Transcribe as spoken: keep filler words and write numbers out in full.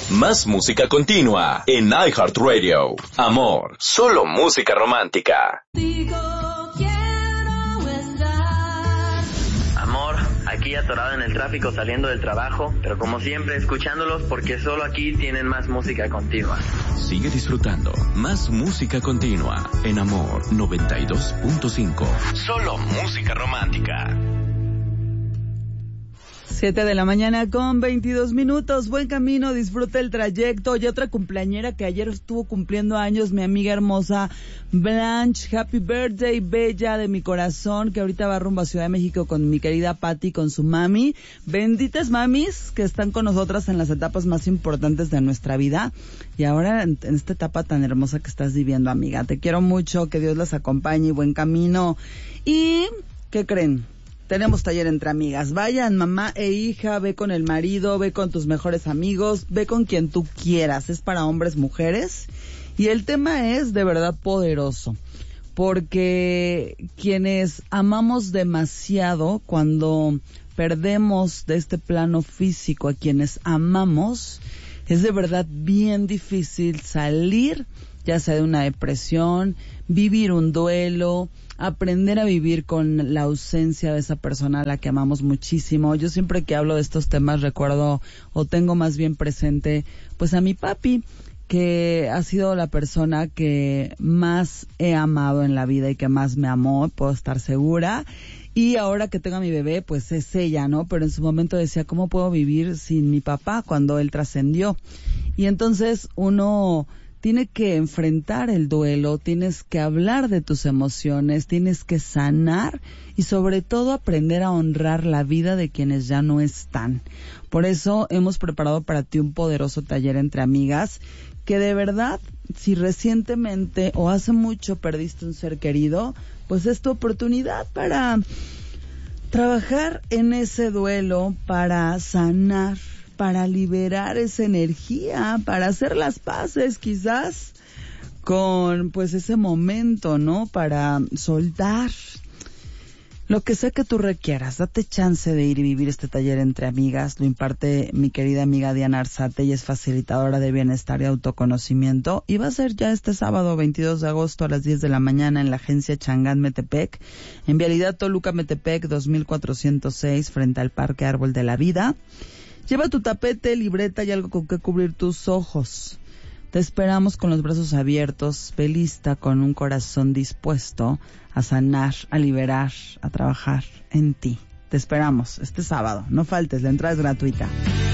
Más música continua en iHeartRadio. Amor, solo música romántica. Amor, aquí atorado en el tráfico saliendo del trabajo, pero como siempre escuchándolos porque solo aquí tienen más música continua. Sigue disfrutando más música continua en Amor noventa y dos punto cinco. Solo música romántica. Siete de la mañana con veintidós minutos. Buen camino, disfruta el trayecto. Y otra cumpleañera que ayer estuvo cumpliendo años, mi amiga hermosa Blanche. Happy birthday, bella de mi corazón, que ahorita va rumbo a Ciudad de México con mi querida Patti, con su mami. Benditas mamis que están con nosotras en las etapas más importantes de nuestra vida. Y ahora en, en esta etapa tan hermosa que estás viviendo, amiga. Te quiero mucho, que Dios las acompañe y buen camino. Y, ¿qué creen? Tenemos taller entre amigas. Vayan, mamá e hija, ve con el marido, ve con tus mejores amigos, ve con quien tú quieras. Es para hombres, mujeres. Y el tema es de verdad poderoso. Porque quienes amamos demasiado, cuando perdemos de este plano físico a quienes amamos, es de verdad bien difícil salir, ya sea de una depresión, vivir un duelo, aprender a vivir con la ausencia de esa persona a la que amamos muchísimo. Yo siempre que hablo de estos temas recuerdo o tengo más bien presente pues a mi papi, que ha sido la persona que más he amado en la vida y que más me amó, puedo estar segura. Y ahora que tengo a mi bebé, pues es ella, ¿no? Pero en su momento decía, ¿cómo puedo vivir sin mi papá cuando él trascendió? Y entonces uno tiene que enfrentar el duelo, tienes que hablar de tus emociones, tienes que sanar y sobre todo aprender a honrar la vida de quienes ya no están. Por eso hemos preparado para ti un poderoso taller entre amigas que de verdad, si recientemente o hace mucho perdiste un ser querido, pues es tu oportunidad para trabajar en ese duelo, para sanar, para liberar esa energía, para hacer las paces quizás con pues ese momento, ¿no? Para soltar lo que sea que tú requieras. Date chance de ir y vivir este taller entre amigas. Lo imparte mi querida amiga Diana Arzate, ella es facilitadora de bienestar y autoconocimiento, y va a ser ya este sábado veintidós de agosto a las diez de la mañana en la agencia Changán Metepec, en vialidad Toluca Metepec dos mil cuatrocientos seis, frente al Parque Árbol de la Vida. Lleva tu tapete, libreta y algo con que cubrir tus ojos. Te esperamos con los brazos abiertos, ve lista, con un corazón dispuesto a sanar, a liberar, a trabajar en ti. Te esperamos este sábado. No faltes, la entrada es gratuita.